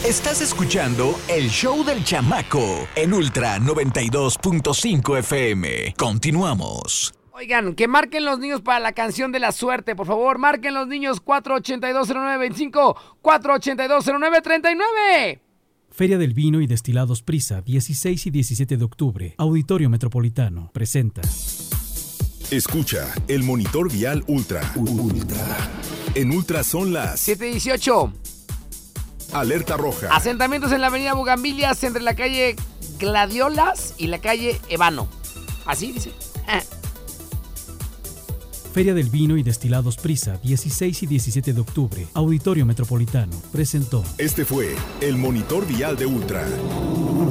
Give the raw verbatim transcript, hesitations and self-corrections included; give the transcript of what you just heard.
Estás escuchando el show del chamaco en Ultra noventa y dos punto cinco F M. Continuamos. Oigan, que marquen los niños para la canción de la suerte, por favor. Marquen los niños cuatro ochenta y dos cero nueve veinticinco, cuatro ochenta y dos cero nueve treinta y nueve. Feria del Vino y Destilados Prisa, dieciséis y diecisiete de octubre. Auditorio Metropolitano. Presenta. Escucha el monitor vial Ultra. Ultra. En Ultra son las siete dieciocho. Alerta roja. Asentamientos en la avenida Bugambilias entre la calle Gladiolas y la calle Evano. Así dice. Feria del Vino y Destilados Prisa, dieciséis y diecisiete de octubre. Auditorio Metropolitano. Presentó. Este fue el monitor vial de Ultra.